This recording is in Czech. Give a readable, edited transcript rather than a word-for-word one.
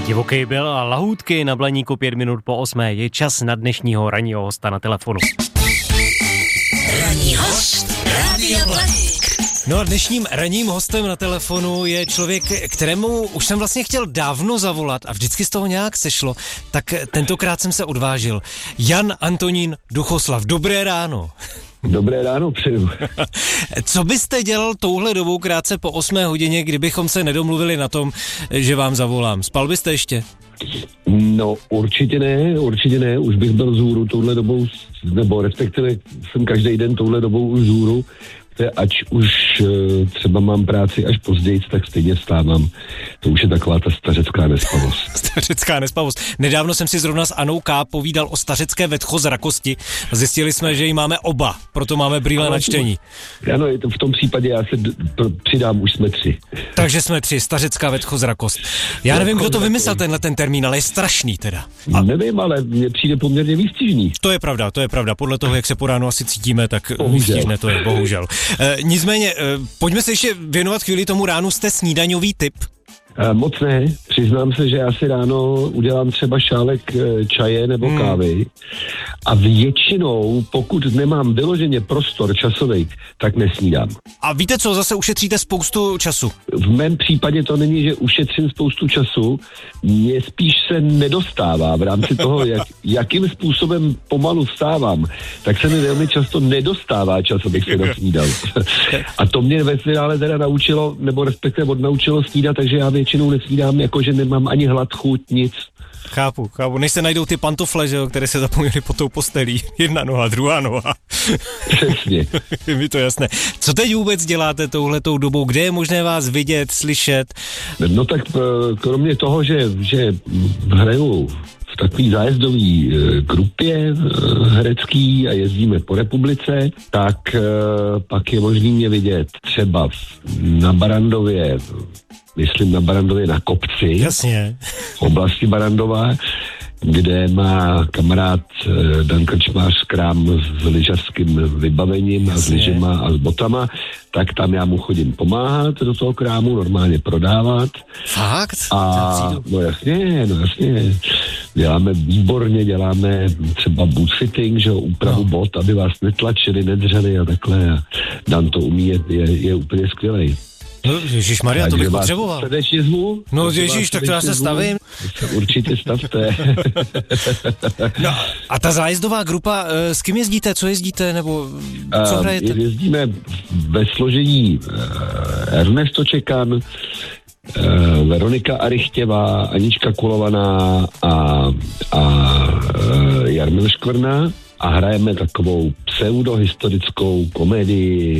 Divoký byl a lahůdky na Blaníku 5 minut po 8. Je čas na dnešního ranního hosta na telefonu. Ranní host Rádia Blaník. No a dnešním ranním hostem na telefonu je člověk, kterému už jsem vlastně chtěl dávno zavolat a vždycky z toho nějak sešlo, tak tentokrát jsem se odvážil. Jan Antonín Duchoslav, dobré ráno. Dobré ráno přeju. Co byste dělal touhle dobou krátce po 8 hodině, kdybychom se nedomluvili na tom, že vám zavolám? Spal byste ještě? No určitě ne, už bych byl vzhůru touhle dobou, nebo respektive jsem každý den touhle dobou už vzhůru, ať už třeba mám práci až později, tak stejně vstávám. To už je taková ta stařecká nespavost. Stařecká nespavost. Nedávno jsem si zrovna s Anou K. povídal o stařecké vetchozrakosti a zjistili jsme, že ji máme oba, proto máme brýle na čtení. Ano, je to v tom případě já se přidám, už jsme 3. Takže jsme 3, stařecká vetchozrakost. Já nevím, kdo to vymyslel ten termín, ale je strašný teda. Nevím, ale mně přijde poměrně výstižný. To je pravda. Podle toho, jak se po ránu asi cítíme, tak výstižné to je, bohužel. Nicméně, pojďme se ještě věnovat chvíli tomu ránu. Jste snídaňový typ? Moc ne, přiznám se, že já si ráno udělám třeba šálek čaje nebo kávy a většinou, pokud nemám vyloženě prostor časový, tak nesnídám. A víte co, zase ušetříte spoustu času. V mém případě to není, že ušetřím spoustu času, mně spíš se nedostává v rámci toho, jakým způsobem pomalu vstávám, tak se mi velmi často nedostává čas, abych se nasnídal. A to mě ve finále teda naučilo, nebo respektive odnaučilo snídat, takže já většinou nesnídám, jakože nemám ani hlad, chuť, nic. Chápu. Než se najdou ty pantofle, že jo, které se zapomněly pod tou postelí. Jedna noha, druhá noha. Přesně. Je mi to jasné. Co teď vůbec děláte touhletou dobou? Kde je možné vás vidět, slyšet? No tak kromě toho, že hraju v takový zájezdový grupě herecký a jezdíme po republice, tak pak je možný mě vidět třeba na Barandově, myslím na Barandově na kopci. Jasně. V oblasti Barandova, kde má kamarád Dan Krčmář krám s lyžařským vybavením. Jasně. A s lyžema a s botama, tak tam já mu chodím pomáhat do toho krámu, normálně prodávat. Fakt? No jasně. Děláme výborně, děláme třeba bootfitting, že úpravu bot, aby vás netlačili, nedřeli a takhle. A Dan to umí, je úplně skvělej. No, ježišmarja, to bych potřeboval. Srdečně zvu. No ježiš, tak to já se stavím. Určitě stavte. No, a ta zájezdová grupa, s kým jezdíte, co jezdíte, nebo co hrajete? Jezdíme ve složení Ernesto Čekan, Veronika Arychtěvá, Anička Kulovaná a Jarmil Škvrna a hrajeme takovou pseudohistorickou komedii